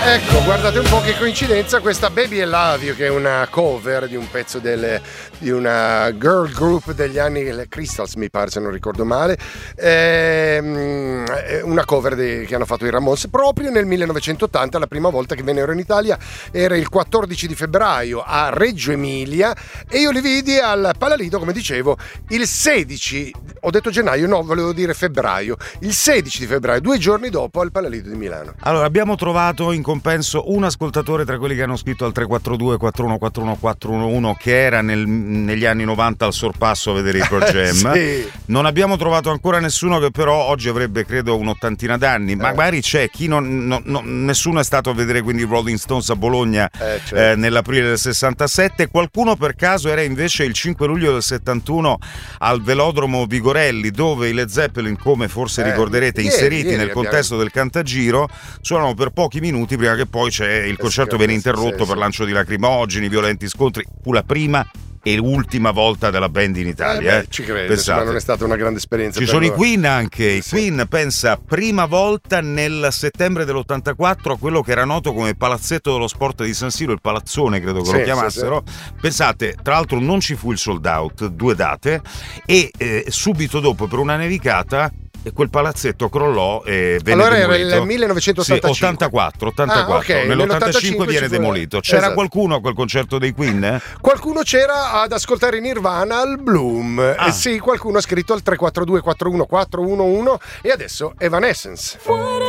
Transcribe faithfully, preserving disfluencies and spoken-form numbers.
Ecco, guardate un po' che coincidenza, questa Baby I Love You, che è una cover di un pezzo delle, di una girl group degli anni, le Crystals mi pare, se non ricordo male, è una cover di, che hanno fatto i Ramones proprio nel millenovecentottanta. La prima volta che vennero in Italia era il quattordici di febbraio a Reggio Emilia e io li vidi al Palalido, come dicevo, il sedici, ho detto gennaio, no, volevo dire febbraio, il sedici di febbraio, due giorni dopo al Palalido di Milano. Allora, abbiamo trovato in compenso un ascoltatore tra quelli che hanno scritto al tre quattro due quattro uno quattro uno quattro uno uno che era nel, negli anni novanta al sorpasso a vedere i Pearl Jam. Sì. Non abbiamo trovato ancora nessuno che però oggi avrebbe credo un'ottantina d'anni, eh. magari c'è chi non, non, non nessuno è stato a vedere quindi i Rolling Stones a Bologna eh, certo. eh, nell'aprile del sessantasette. Qualcuno per caso era invece il cinque luglio del settantuno al Velodromo Vigorelli, dove i Led Zeppelin, come forse eh, ricorderete, ieri, inseriti ieri nel abbiamo... contesto del Cantagiro, suonano per pochi minuti prima che poi c'è il concerto viene interrotto sì, per sì. lancio di lacrimogeni, violenti scontri. Fu la prima e l'ultima volta della band in Italia. Eh eh. beh, ci credo, ma non è stata una grande esperienza. Ci per sono loro. i Queen anche, i sì. Queen, pensa, prima volta nel settembre dell'ottantaquattro a quello che era noto come Palazzetto dello Sport di San Siro, il palazzone credo che sì, lo chiamassero. Sì, sì. Pensate, tra l'altro non ci fu il sold out, due date, e eh, subito dopo per una nevicata e quel palazzetto crollò e venne allora demolito. Era il millenovecentottantacinque. Sì, ottantaquattro, ottantaquattro. Ah, okay. Nell'ottantacinque viene fu... demolito. C'era esatto. qualcuno a quel concerto dei Queen? Eh? Qualcuno c'era ad ascoltare Nirvana al Bloom. Ah. Eh sì, qualcuno ha scritto al tre quattro due quattro uno quattro uno uno e adesso Evanescence.